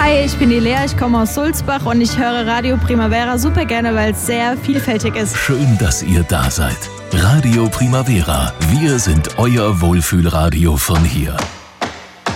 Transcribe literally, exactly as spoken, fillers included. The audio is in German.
Hi, ich bin die Lea, ich komme aus Sulzbach und ich höre Radio Primavera super gerne, weil es sehr vielfältig ist. Schön, dass ihr da seid. Radio Primavera, wir sind euer Wohlfühlradio von hier.